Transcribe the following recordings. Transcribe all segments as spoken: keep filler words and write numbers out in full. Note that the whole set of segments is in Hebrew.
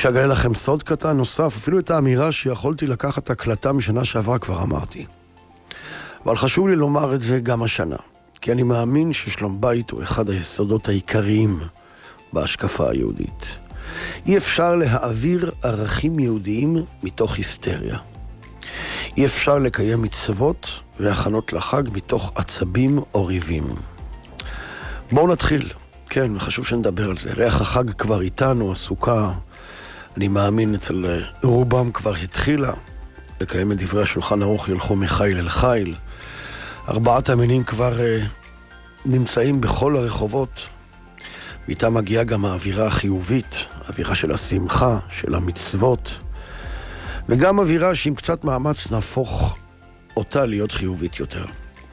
שאגלה לכם סוד קטן נוסף, אפילו את האמירה שיכולתי לקחת הקלטה משנה שעברה כבר אמרתי. אבל חשוב לי לומר את זה גם השנה, כי אני מאמין ששלום בית הוא אחד היסודות העיקריים בהשקפה היהודית. אי אפשר להעביר ערכים יהודיים מתוך היסטריה. אי אפשר לקיים מצוות והכנות לחג מתוך עצבים או ריבים. בואו נתחיל. כן, חשוב שנדבר על זה. ריח החג כבר איתנו, הסוכה, אני מאמין אצל רובם כבר התחילה. לקיים את דברי השולחן ערוך ילכו מחיל אל חיל. ארבעת המינים כבר uh, נמצאים בכל הרחובות. ואיתה מגיעה גם האווירה החיובית, האווירה של השמחה, של המצוות. וגם אווירה שעם קצת מאמץ נהפוך אותה להיות חיובית יותר.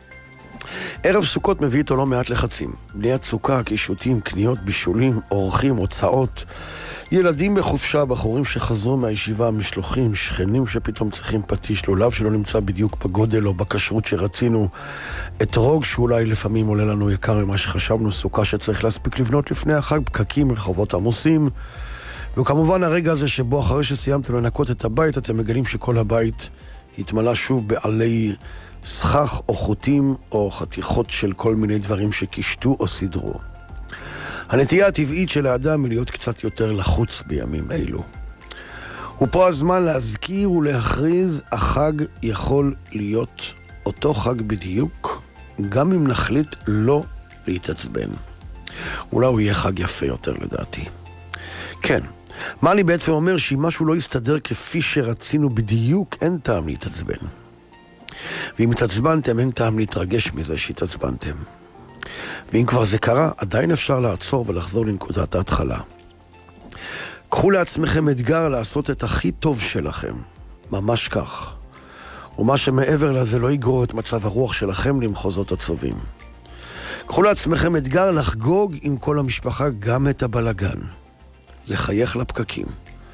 ערב סוכות מביא איתו לא מעט לחצים. בניית סוכה, קישוטים, קניות, בישולים, אורחים, הוצאות, ילדים בחופשה, בחורים שחזרו מהישיבה, משלוחים, שכנים שפתאום צריכים פטיש, לולב שלא נמצא בדיוק בגודל או בכשרות שרצינו, אתרוג שאולי לפעמים עולה לנו יקר ממה שחשבנו, סוכה שצריך להספיק לבנות לפני החג, פקקים, רחובות עמוסים, וכמובן הרגע הזה שבו אחרי שסיימתם לנקות את הבית, אתם מגלים שכל הבית התמלא שוב בעלי סכך או חוטים או חתיכות של כל מיני דברים שקישטו או סידרו. הנטייה הטבעית של האדם היא להיות קצת יותר לחוץ בימים אלו. ופה הזמן להזכיר ולהכריז, החג יכול להיות אותו חג בדיוק, גם אם נחליט לא להתעצבן. אולי הוא יהיה חג יפה יותר לדעתי. כן, מה אני בעצם אומר? שאם משהו לא יסתדר כפי שרצינו בדיוק, אין טעם להתעצבן. ואם התעצבנתם, אין טעם להתרגש מזה שהתעצבנתם. ואם כבר זה קרה, עדיין אפשר לעצור ולחזור לנקודת ההתחלה. קחו לעצמכם אתגר לעשות את הכי טוב שלכם, ממש כך. ומה שמעבר לזה לא יגרור את מצב הרוח שלכם למחוזות עצובים. קחו לעצמכם אתגר לחגוג עם כל המשפחה גם את הבלגן. לחייך לפקקים.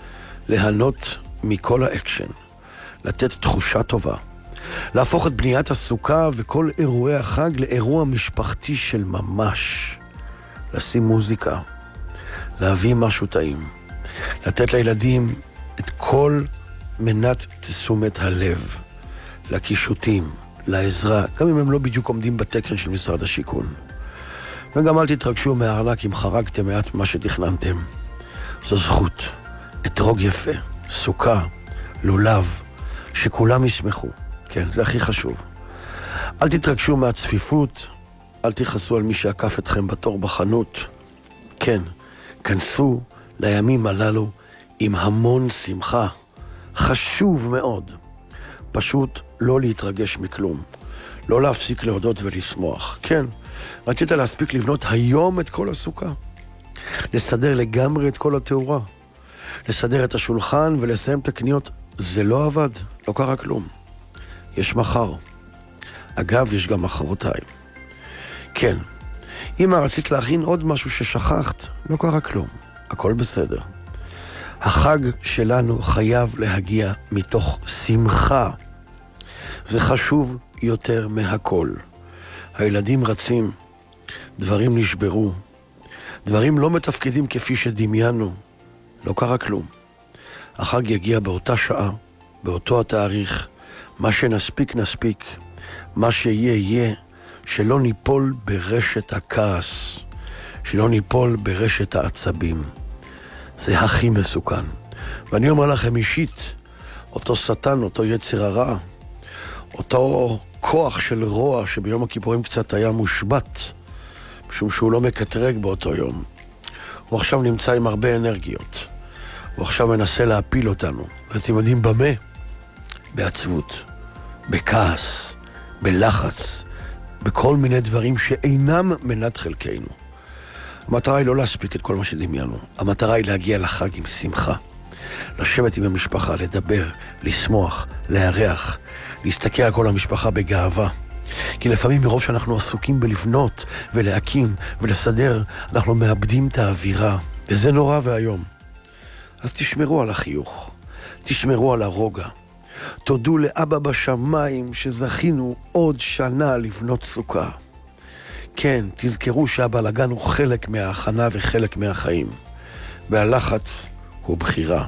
ליהנות מכל האקשן. לתת תחושה טובה. להפוך את בניית הסוכה וכל אירועי החג לאירוע משפחתי של ממש. לשים מוזיקה. להביא משהו טעים. לתת לילדים את כל מנת תשומת הלב. לקישוטים, לעזרה, גם אם הם לא בדיוק עומדים בתקן של משרד השיכון. וגם אל תתרגשו מהארנק אם חרגתם מעט מה שתכננתם. זו זכות. אתרוג יפה, סוכה, לולב, שכולם ישמחו. כן, זה הכי חשוב. אל תתרגשו מהצפיפות, אל תכעסו על מי שעקף אתכם בתור בחנות. כן, כנסו לימים הללו עם המון שמחה. חשוב מאוד. פשוט לא להתרגש מכלום. לא להפסיק להודות ולשמוח. כן, רצית להספיק לבנות היום את כל הסוכה. לסדר לגמרי את כל התאורה. לסדר את השולחן ולסיים את הקניות. זה לא עבד, לא קרה כלום. יש מחר. אגב, יש גם מחרותיים. כן, אם רצית להכין עוד משהו ששכחת, לא קרה כלום. הכל בסדר. החג שלנו חייב להגיע מתוך שמחה. זה חשוב יותר מהכל. הילדים רצים, דברים נשברו, דברים לא מתפקדים כפי שדמיינו. לא קרה כלום. החג יגיע באותה שעה, באותו התאריך, מה שנספיק נספיק, מה שיהיה יהיה, שלא ניפול ברשת הכעס, שלא ניפול ברשת העצבים. זה הכי מסוכן. ואני אומר לכם אישית, אותו שטן, אותו יצר הרע, אותו כוח של רוע שביום הכיפורים קצת היה מושבת, משום שהוא לא מקטרג באותו יום. הוא עכשיו נמצא עם הרבה אנרגיות. הוא עכשיו מנסה להפיל אותנו. ואתם יודעים במה? בעצבות, בכעס, בלחץ, בכל מיני דברים שאינם מנת חלקנו. המטרה היא לא להספיק את כל מה שדמיינו. המטרה היא להגיע לחג עם שמחה. לשבת עם המשפחה, לדבר, לשמוח, להריח, להסתכל על כל המשפחה בגאווה. כי לפעמים מרוב שאנחנו עסוקים בלבנות ולהקים ולסדר, אנחנו מאבדים את האווירה. וזה נורא והיום. אז תשמרו על החיוך. תשמרו על הרוגע. תודו לאבא בשמיים שזכינו עוד שנה לבנות סוכה. כן, תזכרו שהבלגן הוא חלק מההכנה וחלק מהחיים. והלחץ הוא בחירה.